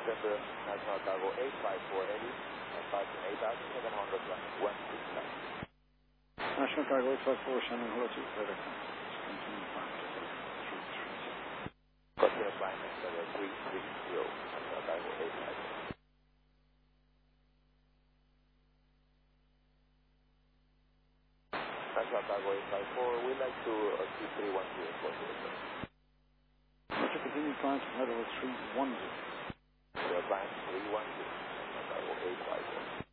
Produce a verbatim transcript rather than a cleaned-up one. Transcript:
December, National Cargo eight five four eighty, passing eight thousand seven hundred one six nine. National Cargo eight five four, sending hello to FedEx. Continue climb to three three zero. Continue climb at level three three zero, National Cargo eight five four. National Cargo eight five four, we'd like to uh, see three one zero for you, sir. Roger, continue climb to level three one zero. Climb three one zero, National Cargo eight five four.